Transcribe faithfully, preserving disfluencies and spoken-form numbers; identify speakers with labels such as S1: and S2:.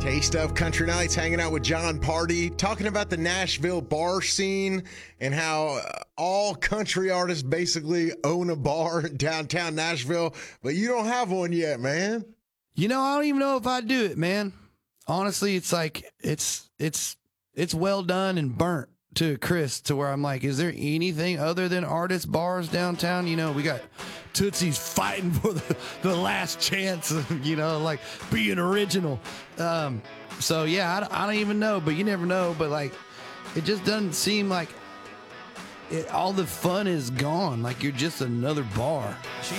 S1: Taste of Country Nights, hanging out with John Party, talking about the Nashville bar scene and how uh, all country artists basically own a bar in downtown Nashville, but you don't have one yet, man.
S2: You know, I don't even know if I do it, man. Honestly, it's like it's it's it's well done and burnt to Chris, to where I'm like, is there anything other than artist bars downtown? You know, we got Tootsie's fighting for the, the last chance, you know, like being original. Um, so, yeah, I, don't- I don't even know, but you never know. But, like, it just doesn't seem like it, all the fun is gone. Like you're just another bar.
S3: She